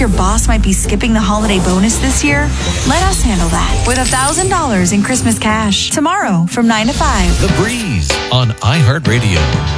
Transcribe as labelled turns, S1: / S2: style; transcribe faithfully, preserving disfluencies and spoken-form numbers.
S1: your boss might be skipping the holiday bonus this year? Let us handle that with one thousand dollars in Christmas cash tomorrow from nine to five.
S2: The Breeze on iHeartRadio.